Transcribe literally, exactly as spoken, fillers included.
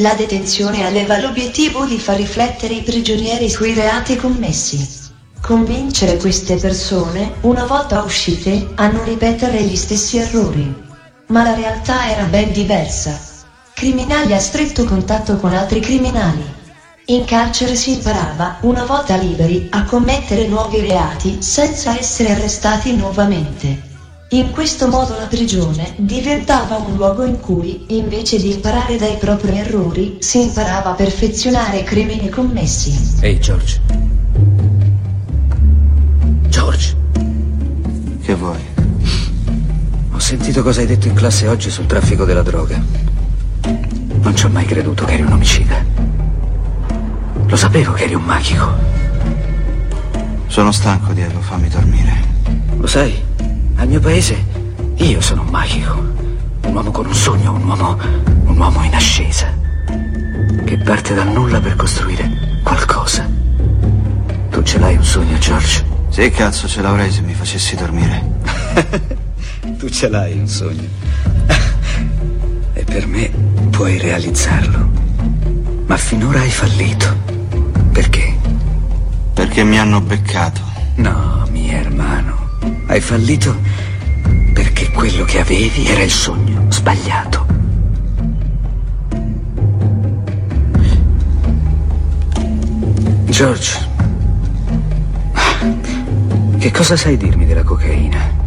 La detenzione aveva l'obiettivo di far riflettere i prigionieri sui reati commessi. Convincere queste persone, una volta uscite, a non ripetere gli stessi errori. Ma la realtà era ben diversa. Criminali a stretto contatto con altri criminali. In carcere si imparava, una volta liberi, a commettere nuovi reati senza essere arrestati nuovamente. In questo modo la prigione diventava un luogo in cui, invece di imparare dai propri errori, si imparava a perfezionare i crimini commessi. Ehi, George. George. Che vuoi? Ho sentito cosa hai detto in classe oggi sul traffico della droga. Non ci ho mai creduto che eri un omicida. Lo sapevo che eri un magico. Sono stanco, Diego, fammi dormire. Lo sai? Al mio paese io sono un magico, un uomo con un sogno, un uomo, un uomo in ascesa, che parte dal nulla per costruire qualcosa. Tu ce l'hai un sogno, George? Sì, cazzo, ce l'avrei se mi facessi dormire. Tu ce l'hai un sogno. E per me puoi realizzarlo. Ma finora hai fallito. Perché? Perché mi hanno beccato. No, mio hermano. Hai fallito perché quello che avevi era il sogno sbagliato. George, che cosa sai dirmi della cocaina?